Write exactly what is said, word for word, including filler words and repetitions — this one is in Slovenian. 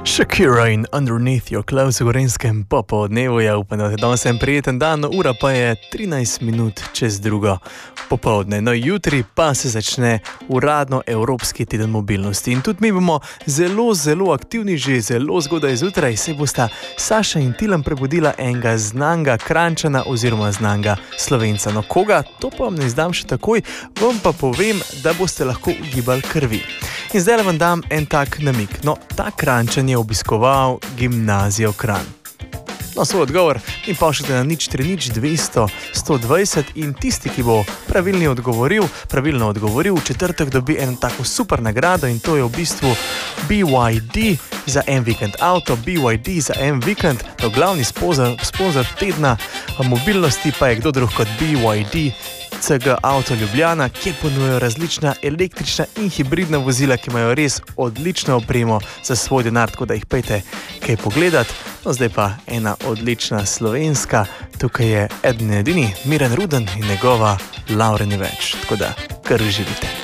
Shakira in Underneath Your Clothes v Gorenjskem popoldnevu. Ja, upam, da je danes en prijeten dan, ura pa je trinajst minut čez drugo popoldne. No, jutri pa se začne uradno Evropski teden mobilnosti in tudi mi bomo zelo, zelo aktivni že zelo zgodaj zjutraj. Se bosta Saša in Tilen prebudila enega znanga Kranjčana oziroma znanga Slovenca. No, koga? To pa vam ne izdam še takoj, vam pa povem, da boste lahko ugibali krvi. In zdaj vam dam en tak namig. No, ta Kranjčan je obiskoval gimnazijo Kranj. No, svoj odgovor in pošljite na nič tri nič dvesto sto dvajset in tisti, ki bo pravilno odgovoril, pravilno odgovoril, v četrtek dobi eno tako super nagrado in to je v bistvu B Y D za en vikend. Avto B Y D za en vikend, to glavni sponzor, sponzor tedna mobilnosti pa je kdo drug kot B Y D, C G Auto Ljubljana, kjer ponujajo različna električna in hibridna vozila, ki imajo res odlično opremo za svoj denar, tako da jih pejte kaj pogledati. No, zdaj pa ena odlična slovenska, tukaj je eden edini Miran Ruden in njegova Laure ni več, tako da kar živite.